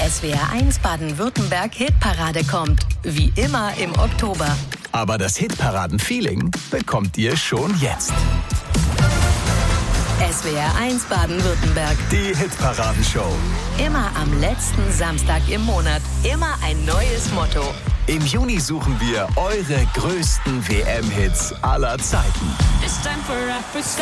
SWR1 Baden-Württemberg Hitparade kommt. Wie immer im Oktober. Aber das Hitparaden-Feeling bekommt ihr schon jetzt. SWR1 Baden-Württemberg. Die Hitparadenshow. Immer am letzten Samstag im Monat. Immer ein neues Motto. Im Juni suchen wir eure größten WM-Hits aller Zeiten.